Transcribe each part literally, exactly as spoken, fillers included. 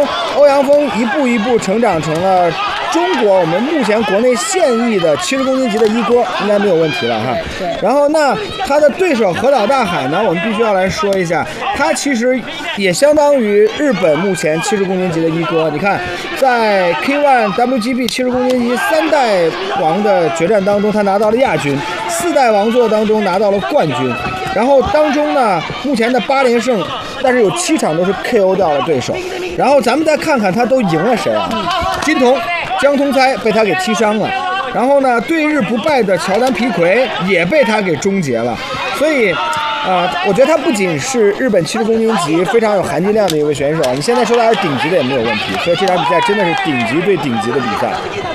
欧阳锋一步一步成长成了中国我们目前国内现役的七十公斤级的一哥，应该没有问题了哈。 对。 然后那他的对手河岛大海呢，我们必须要来说一下，他其实也相当于日本目前七十公斤级的一哥。你看，在 K 一 W G P 七十公斤级三代王的决战当中，他拿到了亚军，四代王座当中拿到了冠军。然后当中呢，目前的八连胜，但是有七场都是 K O 掉了对手。然后咱们再看看他都赢了谁啊？金童江通猜被他给踢伤了，然后呢，对日不败的乔丹皮奎也被他给终结了。所以，呃，我觉得他不仅是日本七十公斤级非常有含金量的一位选手，你现在说他是顶级的也没有问题。所以这场比赛真的是顶级对顶级的比赛。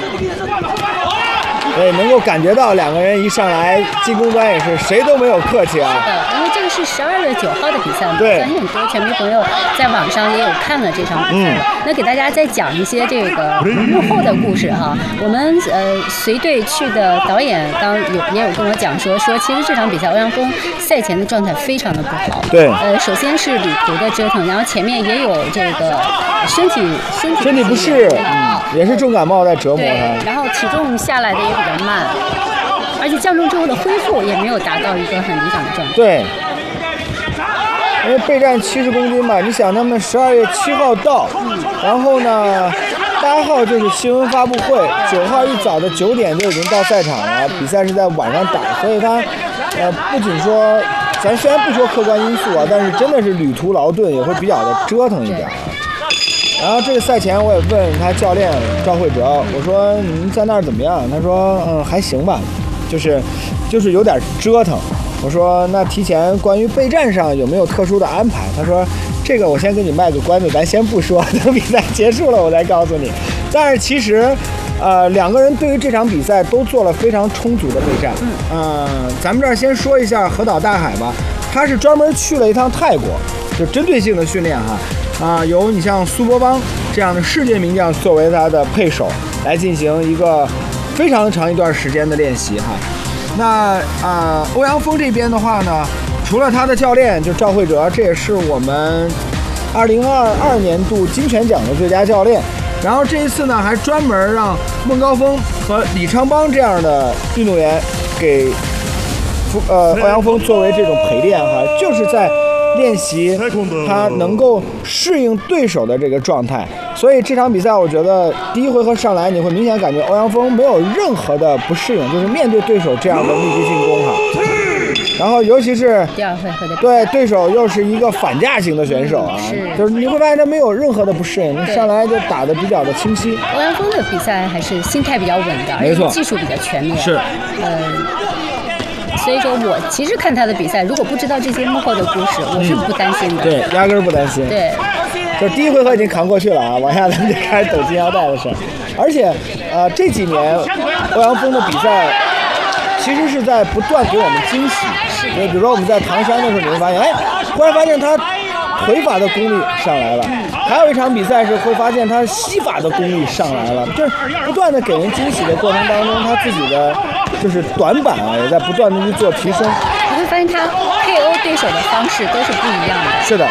对，能够感觉到两个人一上来进攻端也是谁都没有客气啊。 是的，因为这个是十二月九号的比赛嘛， 对， 很多球迷朋友在网上也有看了这场比赛。嗯，那给大家再讲一些这个幕后的故事哈。我们呃随队去的导演刚有也有跟我讲说，说其实这场比赛欧阳锋赛前的状态非常的不好。 对， 呃，首先是旅途的折腾，然后前面也有这个身体身体身体不适，嗯，也是重感冒在折磨他。 然后体重下来的也比较慢，而且降重之后的恢复也没有达到一个很理想的状态。 对，因为备战七十公斤嘛，你想他们十二月七号到，嗯，然后呢，八号就是新闻发布会，九号一早的九点就已经到赛场了，比赛是在晚上打，所以他，呃，不仅说，咱虽然不说客观因素啊，但是真的是旅途劳顿，也会比较的折腾一点。然后这个赛前我也问他教练赵慧哲，我说您在那儿怎么样？他说嗯还行吧，就是就是有点折腾。我说那提前关于备战上有没有特殊的安排？他说这个我先给你卖个关子，咱先不说，等比赛结束了我再告诉你。但是其实呃两个人对于这场比赛都做了非常充足的备战。嗯，呃咱们这儿先说一下河岛大海吧，他是专门去了一趟泰国，就针对性的训练哈。啊，有你像苏博邦这样的世界名将作为他的配手，来进行一个非常长一段时间的练习哈。那啊，欧阳锋这边的话呢，除了他的教练就赵慧哲，这也是我们二零二二年度金拳奖的最佳教练。然后这一次呢，还专门让孟高峰和李昌邦这样的运动员给呃欧阳锋作为这种陪练哈，就是在练习他能够适应对手的这个状态。所以这场比赛我觉得第一回合上来你会明显感觉欧阳锋没有任何的不适应，就是面对对手这样的密集进攻哈。然后尤其是第二回合的对对手又是一个反架型的选手啊， 是就是你会发现他没有任何的不适应，你上来就打得比较的清晰。 欧阳锋的比赛还是心态比较稳的，而且技术比较全面。 是， 呃。所以说我其实看他的比赛，如果不知道这些幕后的故事，我是不担心的。 嗯、对，压根儿不担心。 对， 就第一回合已经扛过去了啊，往下咱们就开始抖金腰带的事儿。而且，呃，这几年欧阳锋的比赛其实是在不断给我们惊喜。对，比如说我们在唐山的时候，你会发现，哎，忽然发现他腿法的功力上来了。还有一场比赛是会发现他膝法的功力上来了，就是不断的给人惊喜的过程当中，他自己的就是短板啊，也在不断的去做提升。 你会发现他 K O 对手的方式都是不一样的。 是的。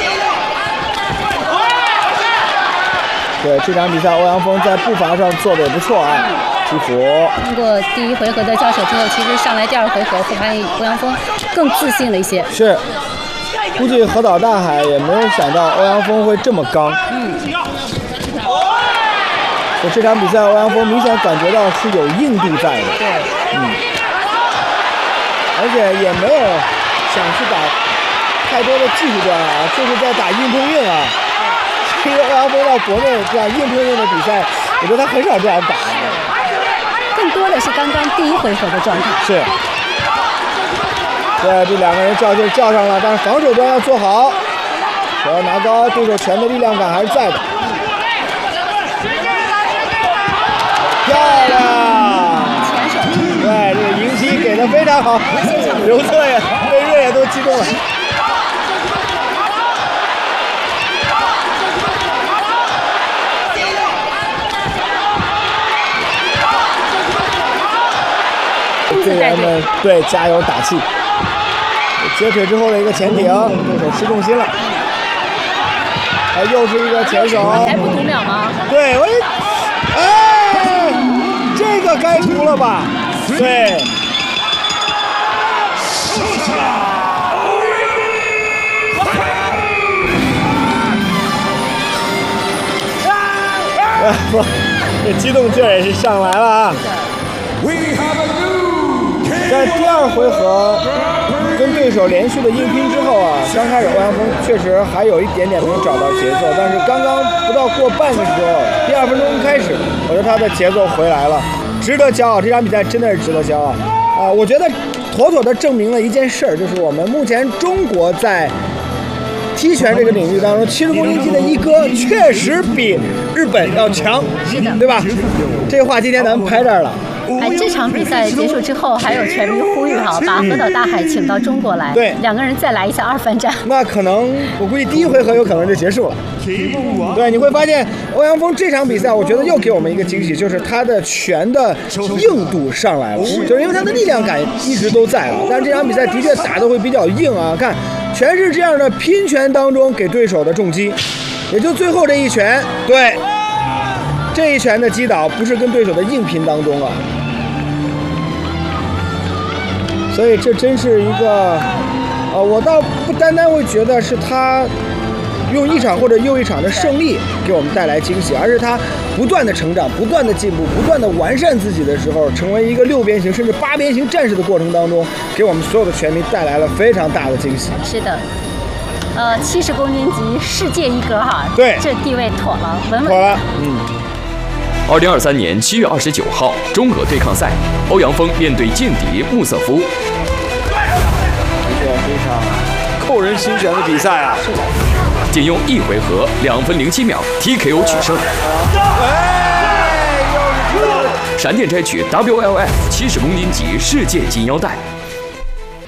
对，这场比赛欧阳锋在步伐上做的也不错啊，祈福。 通过第一回合的交手之后，其实上来第二回合会发现欧阳锋更自信了一些。 是。估计河岛大海也没有想到欧阳锋会这么刚。嗯。就这场比赛，欧阳锋明显感觉到是有硬度在的。 对。 嗯。而且也没有想去打太多的技术端啊，就是在打硬碰硬啊。其实欧阳锋到国内这样硬碰硬的比赛，我觉得他很少这样打。 更多的是刚刚第一回合的状态。 是。对，这两个人较劲较上了，但是防守端要做好，手要拿高，对手拳的力量感还是在的。漂亮！ 前手。 对，这个迎击给的非常好，刘策也、魏睿也都击中了。队员们对加油打气。接腿之后的一个前挺，对手失重心了。 啊，又是一个前手， 还不读秒吗？ 对，我，哎，这个该读了吧？对。啊不，这激动劲儿也是上来了啊！在第二回合跟对手连续的硬拼之后啊，刚开始欧阳锋确实还有一点点没有找到节奏，但是刚刚不到过半个时候，第二分钟开始，我觉得他的节奏回来了，值得骄傲。这场比赛真的是值得骄傲啊！我觉得妥妥的证明了一件事儿，就是我们目前中国在踢拳这个领域当中，七十公斤级的一哥确实比日本要强， 是的， 对吧？这话今天咱们拍这儿了。 哎，这场比赛结束之后，还有全民呼吁哈，把河岛大海请到中国来， 对， 两个人再来一次二番战。 那可能我估计第一回合有可能就结束了。对，你会发现欧阳锋这场比赛，我觉得又给我们一个惊喜，就是他的拳的硬度上来了，就是因为他的力量感一直都在啊，但是这场比赛的确打得会比较硬啊，看全是这样的拼拳当中给对手的重击，也就最后这一拳，对。这一拳的击倒不是跟对手的硬拼当中啊，所以这真是一个，呃，我倒不单单会觉得是他用一场或者又一场的胜利给我们带来惊喜，而是他不断的成长、不断的进步、不断的完善自己的时候，成为一个六边形甚至八边形战士的过程当中，给我们所有的拳迷带来了非常大的惊喜。 是的。呃，七十公斤级世界一哥哈， 对， 这地位妥了，稳稳。 妥了，嗯。 二零二三年七月二十九号，中俄对抗赛，欧阳锋面对劲敌穆瑟夫。 一个非常扣人心弦的比赛啊！ 仅用一回合两分零七秒 T K O 取胜。闪电摘取 W L F 七十公斤级世界金腰带。